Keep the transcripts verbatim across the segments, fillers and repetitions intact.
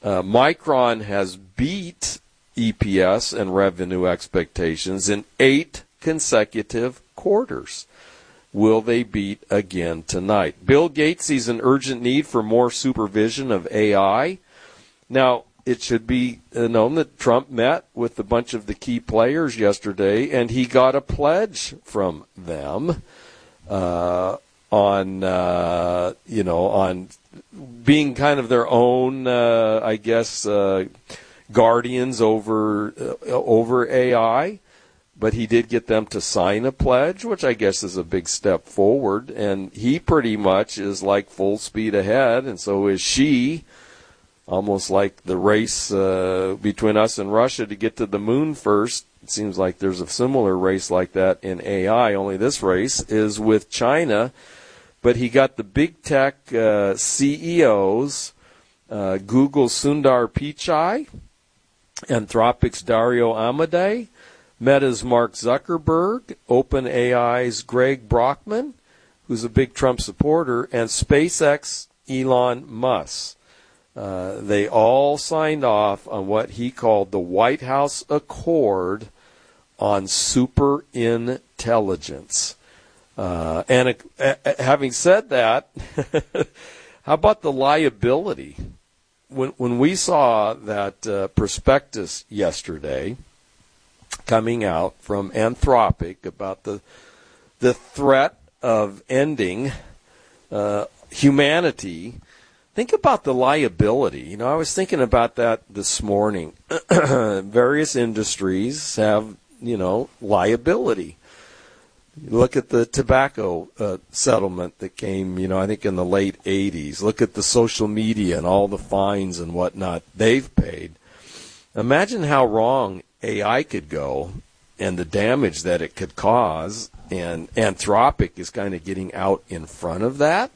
Uh, Micron has beat E P S and revenue expectations in eight consecutive quarters. Will they beat again tonight? Bill Gates sees an urgent need for more supervision of A I. Now, it should be known that Trump met with a bunch of the key players yesterday, and he got a pledge from them uh, on, uh, you know, on being kind of their own, uh, I guess, uh, guardians over uh, over A I. But he did get them to sign a pledge, which I guess is a big step forward. And he pretty much is like full speed ahead, and so is she. Almost like the race uh, between us and Russia to get to the moon first. It seems like there's a similar race like that in A I, only this race is with China. But he got the big tech uh, C E Os, uh, Google's Sundar Pichai, Anthropic's Dario Amodei, Meta's Mark Zuckerberg, OpenAI's Greg Brockman, who's a big Trump supporter, and SpaceX Elon Musk. Uh, they all signed off on what he called the White House Accord on super intelligence. Uh, and uh, having said that, how about the liability? When when we saw that uh, prospectus yesterday coming out from Anthropic about the the threat of ending uh, humanity, think about the liability. You know, I was thinking about that this morning. Various industries have, you know, liability. Look at the tobacco uh, settlement that came, you know, I think in the late eighties. Look at the social media and all the fines and whatnot they've paid. Imagine how wrong A I could go and the damage that it could cause. And Anthropic is kind of getting out in front of that.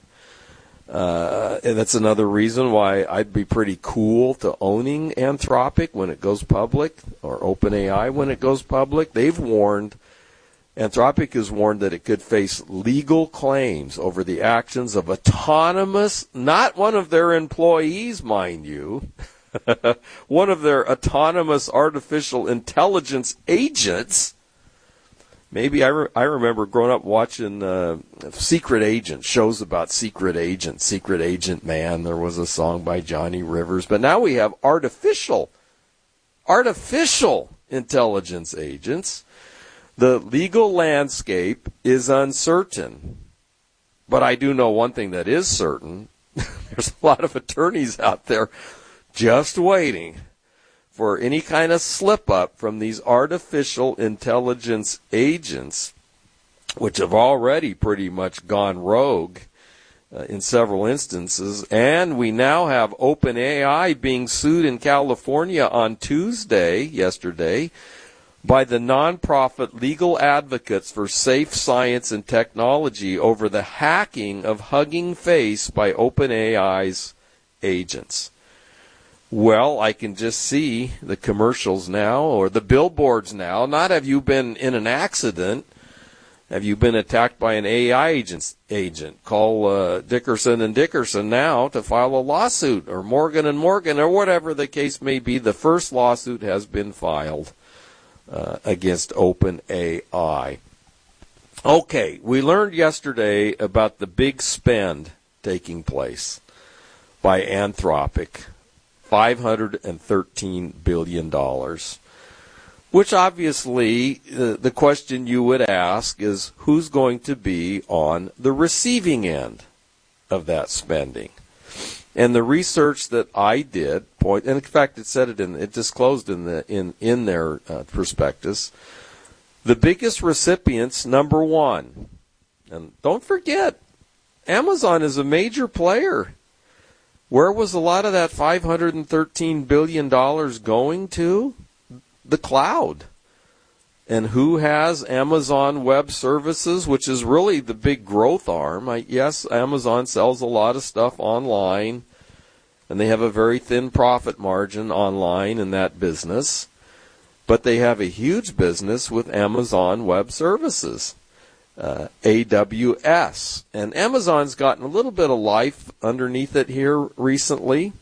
Uh, and that's another reason why I'd be pretty cool to owning Anthropic when it goes public, or OpenAI when it goes public. They've warned, Anthropic has warned that it could face legal claims over the actions of autonomous, not one of their employees, mind you, one of their autonomous artificial intelligence agents. Maybe I, re- I remember growing up watching uh, Secret Agent, shows about Secret Agent, Secret Agent Man. There was a song by Johnny Rivers. But now we have artificial, artificial intelligence agents. The legal landscape is uncertain. But I do know one thing that is certain. There's a lot of attorneys out there just waiting for any kind of slip-up from these artificial intelligence agents, which have already pretty much gone rogue uh, in several instances. And we now have OpenAI being sued in California on Tuesday, yesterday, by the nonprofit Legal Advocates for Safe Science and Technology over the hacking of Hugging Face by OpenAI's agents. Well, I can just see the commercials now, or the billboards now. Not have you been in an accident. Have you been attacked by an A I agent? agent? Call uh, Dickerson and Dickerson now to file a lawsuit, or Morgan and Morgan, or whatever the case may be. The first lawsuit has been filed uh, against OpenAI. Okay, we learned yesterday about the big spend taking place by Anthropic. five hundred thirteen billion dollars, which obviously uh, the question you would ask is who's going to be on the receiving end of that spending. And the research that I did point, and in fact it said it in, it disclosed in the in in their uh, prospectus, the biggest recipients, number one, and don't forget, Amazon is a major player. Where was a lot of that five hundred thirteen billion dollars going to? The cloud. And who has Amazon Web Services, which is really the big growth arm? I, yes, Amazon sells a lot of stuff online, and they have a very thin profit margin online in that business. But they have a huge business with Amazon Web Services. Uh, A W S. And Amazon's gotten a little bit of life underneath it here recently.